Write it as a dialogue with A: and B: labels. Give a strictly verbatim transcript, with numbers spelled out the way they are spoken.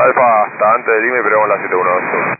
A: Alfa, hasta antes del límite, pero vamos a la siete uno dos.